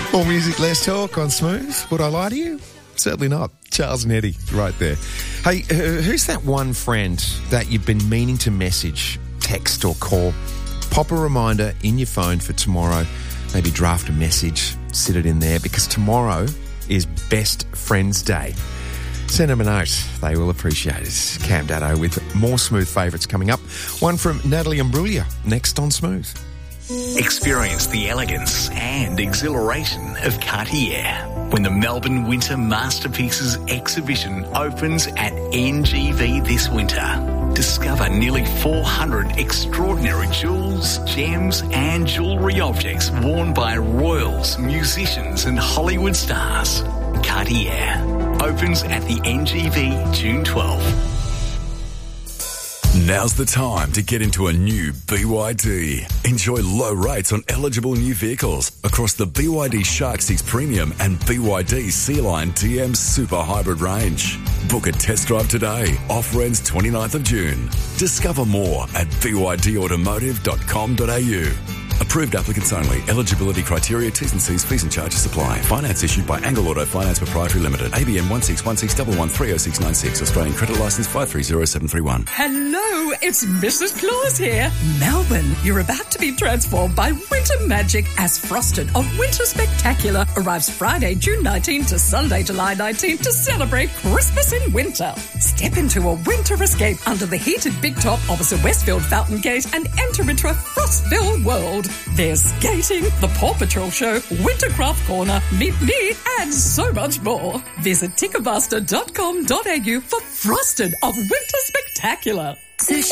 More music, less talk on Smooth. Would I lie to you? Certainly not. Charles and Eddie, right there. Hey, who's that one friend that you've been meaning to message, text or call? Pop a reminder in your phone for tomorrow. Maybe draft a message, sit it in there, because tomorrow is Best Friends Day. Send them a note. They will appreciate it. Cam Daddo with more Smooth favourites coming up. One from Natalie Imbruglia next on Smooth. Experience the elegance and exhilaration of Cartier when the Melbourne Winter Masterpieces exhibition opens at NGV this winter. Discover nearly 400 extraordinary jewels, gems and jewellery objects worn by royals, musicians and Hollywood stars. Cartier opens at the NGV June 12. Now's the time to get into a new BYD. Enjoy low rates on eligible new vehicles across the BYD Shark 6 Premium and BYD Sea-Line DM Super Hybrid range. Book a test drive today. Offer ends 29th of June. Discover more at bydautomotive.com.au. Approved applicants only. Eligibility criteria, T's and C's, fees and charges apply. Finance issued by Angle Auto Finance Proprietary Limited. ABN 16161130696. Australian credit licence 530731. Hello, it's Mrs. Claus here. Melbourne, you're about to be transformed by winter magic as Frosted, a winter spectacular, arrives Friday, June 19 to Sunday, July 19 to celebrate Christmas in winter. Step into a winter escape under the heated big top opposite Westfield Fountain Gate and enter into a frost-filled world. There's skating, the Paw Patrol show, Wintercraft Corner, Meet Me, and so much more. Visit Ticketmaster.com.au for Frosted, a winter spectacular.